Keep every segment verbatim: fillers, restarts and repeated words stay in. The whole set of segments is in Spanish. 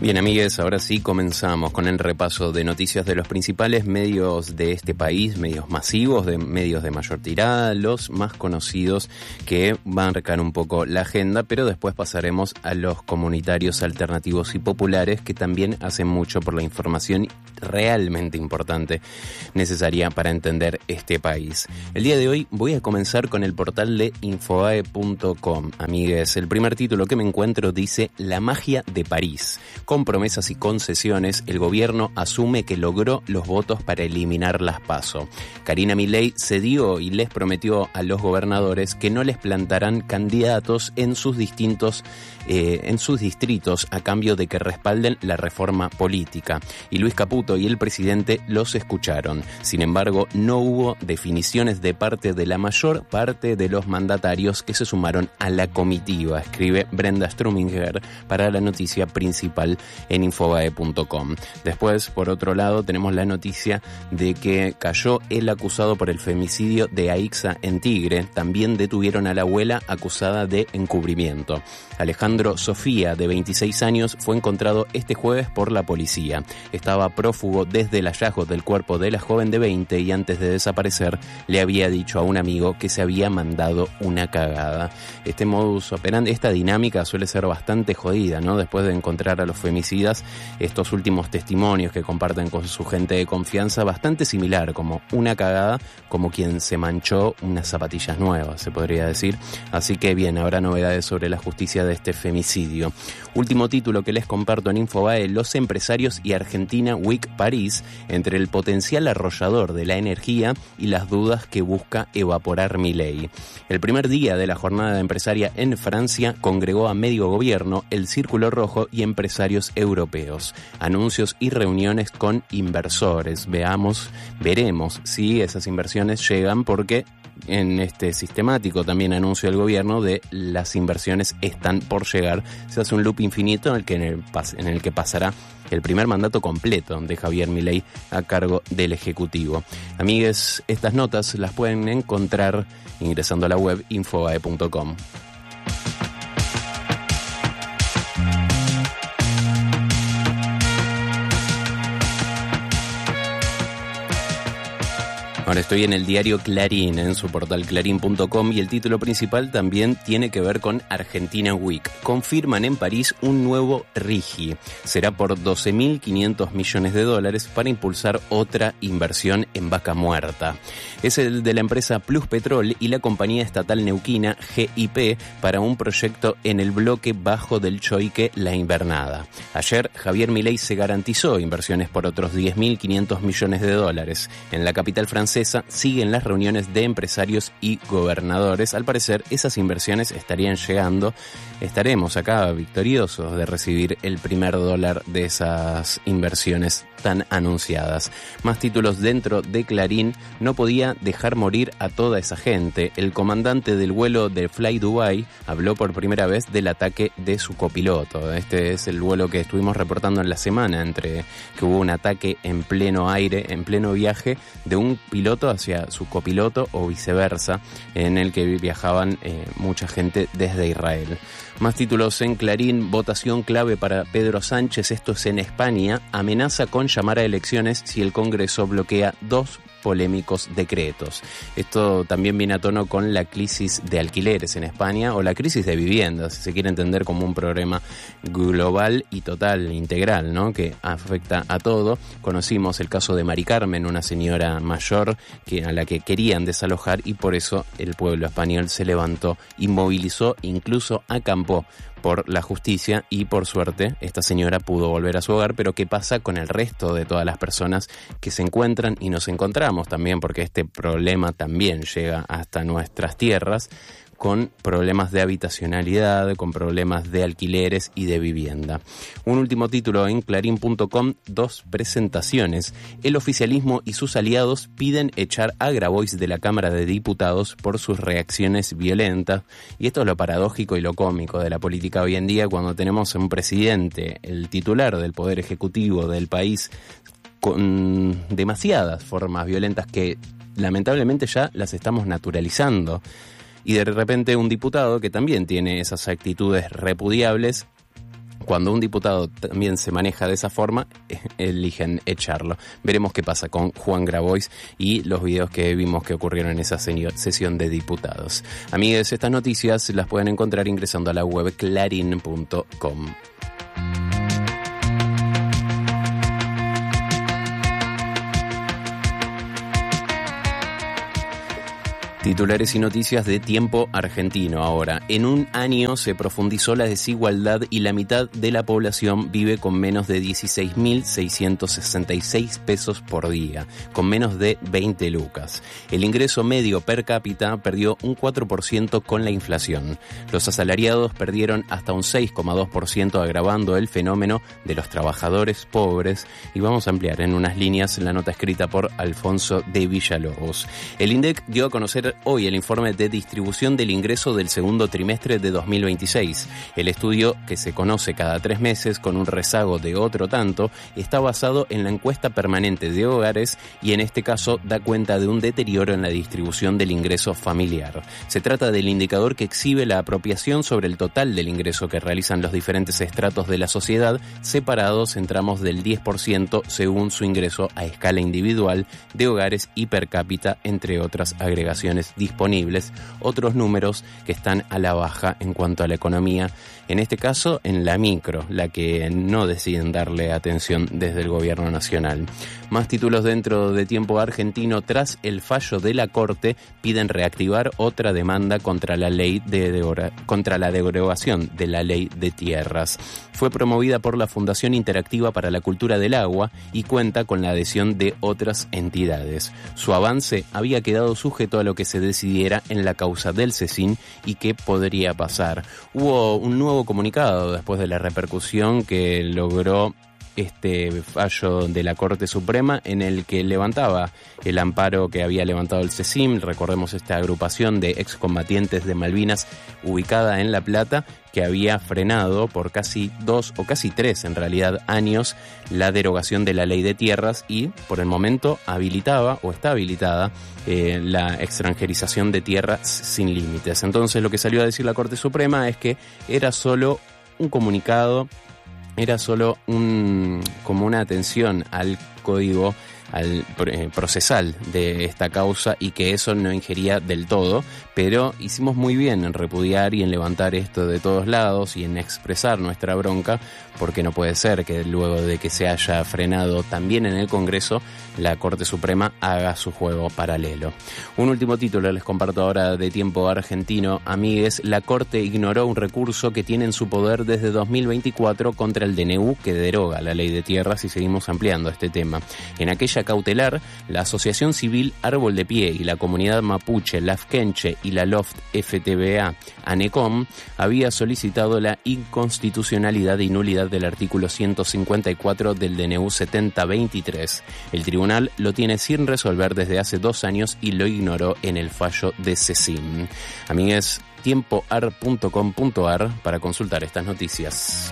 Bien, amigues, ahora sí comenzamos con el repaso de noticias de los principales medios de este país, medios masivos, de medios de mayor tirada, los más conocidos que van a marcar un poco la agenda, pero después pasaremos a los comunitarios alternativos y populares que también hacen mucho por la información realmente importante necesaria para entender este país. El día de hoy voy a comenzar con el portal de infobae punto com. Amigues, el primer título que me encuentro dice La magia de París. Con promesas y concesiones, el gobierno asume que logró los votos para eliminar las PASO. Karina Milei cedió y les prometió a los gobernadores que no les plantarán candidatos en sus distintos eh, en sus distritos a cambio de que respalden la reforma política. Y Luis Caputo y el presidente los escucharon. Sin embargo, no hubo definiciones de parte de la mayor parte de los mandatarios que se sumaron a la comitiva, escribe Brenda Struminger para la noticia principal en infobae punto com. Después, por otro lado, tenemos la noticia de que cayó el acusado por el femicidio de Aixa en Tigre. También detuvieron a la abuela acusada de encubrimiento. Alejandro Sofía, de veintiséis años, fue encontrado este jueves por la policía. Estaba prófugo desde el hallazgo del cuerpo de la joven de veinte y antes de desaparecer le había dicho a un amigo que se había mandado una cagada. Este modus operandi, esta dinámica suele ser bastante jodida, ¿no? Después de encontrar a los femicidas, estos últimos testimonios que comparten con su gente de confianza, bastante similar, como una cagada, como quien se manchó unas zapatillas nuevas, se podría decir. Así que bien, habrá novedades sobre la justicia de este femicidio. Último título que les comparto en Infobae: Los empresarios y Argentina Week París, entre el potencial arrollador de la energía y las dudas que busca evaporar Milei. El primer día de la jornada empresaria en Francia congregó a medio gobierno, el Círculo Rojo y empresarios europeos. Anuncios y reuniones con inversores. Veamos, veremos si esas inversiones llegan, porque en este sistemático también anuncio del gobierno de las inversiones están por llegar. Se hace un loop infinito en el que, en el, en el que pasará el primer mandato completo de Javier Milei a cargo del Ejecutivo. Amigues, estas notas las pueden encontrar ingresando a la web infobae punto com. Ahora estoy en el diario Clarín, en su portal clarín punto com, y el título principal también tiene que ver con Argentina Week. Confirman en París un nuevo RIGI. Será por doce mil quinientos millones de dólares para impulsar otra inversión en Vaca Muerta. Es el de la empresa Plus Petrol y la compañía estatal neuquina G I P para un proyecto en el bloque bajo del Choique La Invernada. Ayer Javier Milei se garantizó inversiones por otros diez mil quinientos millones de dólares. En la capital francesa siguen las reuniones de empresarios y gobernadores. Al parecer, esas inversiones estarían llegando. Estaremos acá victoriosos de recibir el primer dólar de esas inversiones tan anunciadas. Más títulos dentro de Clarín: no podía dejar morir a toda esa gente. El comandante del vuelo de Fly Dubai habló por primera vez del ataque de su copiloto. Este es el vuelo que estuvimos reportando en la semana, entre que hubo un ataque en pleno aire, en pleno viaje, de un piloto hacia su copiloto o viceversa, en el que viajaban eh, mucha gente desde Israel. Más títulos en Clarín: votación clave para Pedro Sánchez, esto es en España, amenaza con llamar a elecciones si el Congreso bloquea dos polémicos decretos. Esto también viene a tono con la crisis de alquileres en España, o la crisis de viviendas, si se quiere entender como un problema global y total, integral, ¿no?, que afecta a todo. Conocimos el caso de Mari Carmen, una señora mayor que, a la que querían desalojar, y por eso el pueblo español se levantó y movilizó, incluso acampó por la justicia, y por suerte esta señora pudo volver a su hogar. Pero ¿qué pasa con el resto de todas las personas que se encuentran y nos encontramos también, porque este problema también llega hasta nuestras tierras, con problemas de habitacionalidad, con problemas de alquileres y de vivienda? Un último título en clarín punto com: dos presentaciones. El oficialismo y sus aliados piden echar a Grabois de la Cámara de Diputados por sus reacciones violentas. Y esto es lo paradójico y lo cómico de la política hoy en día, cuando tenemos un presidente, el titular del Poder Ejecutivo del país, con demasiadas formas violentas que lamentablemente ya las estamos naturalizando. Y de repente un diputado que también tiene esas actitudes repudiables Cuando un diputado también se maneja de esa forma, eligen echarlo. Veremos qué pasa con Juan Grabois y los videos que vimos que ocurrieron en esa sesión de diputados. Amigues, estas noticias las pueden encontrar ingresando a la web clarín punto com. Titulares y noticias de Tiempo Argentino ahora. En un año se profundizó la desigualdad y la mitad de la población vive con menos de dieciséis mil seiscientos sesenta y seis pesos por día, con menos de veinte lucas. El ingreso medio per cápita perdió un cuatro por ciento con la inflación. Los asalariados perdieron hasta un seis coma dos por ciento, agravando el fenómeno de los trabajadores pobres. Y vamos a ampliar en unas líneas la nota escrita por Alfonso de Villalobos. El INDEC dio a conocer hoy el informe de distribución del ingreso del segundo trimestre de dos mil veintiséis. El estudio, que se conoce cada tres meses con un rezago de otro tanto, está basado en la encuesta permanente de hogares y en este caso da cuenta de un deterioro en la distribución del ingreso familiar. Se trata del indicador que exhibe la apropiación sobre el total del ingreso que realizan los diferentes estratos de la sociedad, separados en tramos del diez por ciento según su ingreso a escala individual, de hogares y per cápita, entre otras agregaciones disponibles, otros números que están a la baja en cuanto a la economía, en este caso en la micro, la que no deciden darle atención desde el gobierno nacional. Más títulos dentro de Tiempo Argentino. Tras el fallo de la Corte, piden reactivar otra demanda contra la ley de deroga, contra la derogación de la ley de tierras. Fue promovida por la Fundación Interactiva para la Cultura del Agua y cuenta con la adhesión de otras entidades. Su avance había quedado sujeto a lo que se decidiera en la causa del CECIN y qué podría pasar. Hubo un nuevo comunicado después de la repercusión que logró este fallo de la Corte Suprema, en el que levantaba el amparo que había levantado el CECIM. Recordemos esta agrupación de excombatientes de Malvinas ubicada en La Plata, que había frenado por casi dos o casi tres en realidad años la derogación de la ley de tierras y por el momento habilitaba o está habilitada eh, la extranjerización de tierras sin límites. Entonces lo que salió a decir la Corte Suprema es que era solo un comunicado, era solo un como una atención al código al eh, procesal de esta causa y que eso no ingería del todo, pero hicimos muy bien en repudiar y en levantar esto de todos lados y en expresar nuestra bronca, porque no puede ser que luego de que se haya frenado también en el Congreso, la Corte Suprema haga su juego paralelo. Un último título les comparto ahora de Tiempo Argentino. Amigues, la Corte ignoró un recurso que tiene en su poder desde dos mil veinticuatro contra el D N U que deroga la ley de tierras, y seguimos ampliando este tema. En aquella cautelar, la Asociación Civil Árbol de Pie y la comunidad mapuche Lafkenche y la Loft F T B A ANECOM había solicitado la inconstitucionalidad y nulidad del artículo ciento cincuenta y cuatro del D N U setenta veintitrés. El tribunal lo tiene sin resolver desde hace dos años y lo ignoró en el fallo de CECIM. Amigues, tiempo ar punto com punto ar para consultar estas noticias.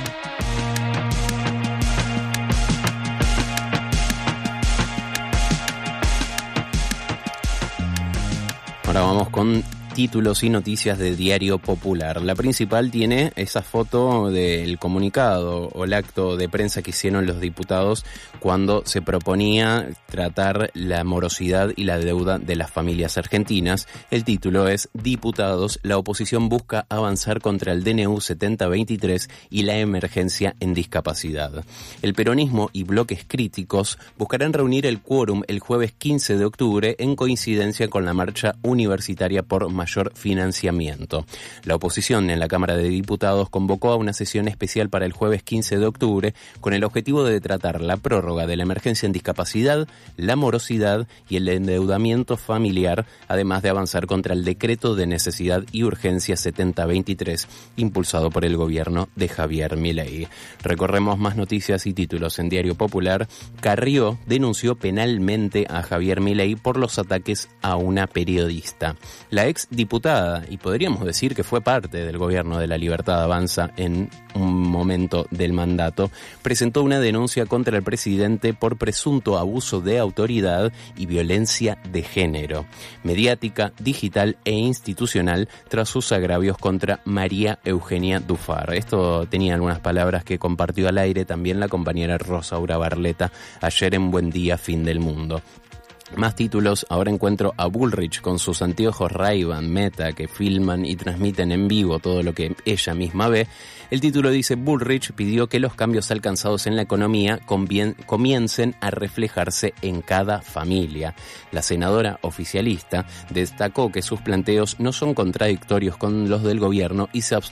Ahora vamos con títulos y noticias de Diario Popular. La principal tiene esa foto del comunicado o el acto de prensa que hicieron los diputados cuando se proponía tratar la morosidad y la deuda de las familias argentinas. El título es: Diputados, la oposición busca avanzar contra el D N U setenta veintitrés y la emergencia en discapacidad. El peronismo y bloques críticos buscarán reunir el quórum el jueves quince de octubre en coincidencia con la marcha universitaria por mayor financiamiento. La oposición en la Cámara de Diputados convocó a una sesión especial para el jueves quince de octubre con el objetivo de tratar la prórroga de la emergencia en discapacidad, la morosidad y el endeudamiento familiar, además de avanzar contra el decreto de necesidad y urgencia setenta veintitrés impulsado por el gobierno de Javier Milei. Recorremos más noticias y títulos en Diario Popular. Carrió denunció penalmente a Javier Milei por los ataques a una periodista. La ex diputada y podríamos decir que fue parte del gobierno de La Libertad Avanza en un momento del mandato, presentó una denuncia contra el presidente por presunto abuso de autoridad y violencia de género, mediática, digital e institucional tras sus agravios contra María Eugenia Dufar. Esto tenía algunas palabras que compartió al aire también la compañera Rosaura Barletta ayer en Buen Día, Fin del Mundo. Más títulos, ahora encuentro a Bullrich con sus anteojos Ray-Ban Meta que filman y transmiten en vivo todo lo que ella misma ve. El título dice: Bullrich pidió que los cambios alcanzados en la economía convien- comiencen a reflejarse en cada familia. La senadora oficialista destacó que sus planteos no son contradictorios con los del gobierno y se abstuvo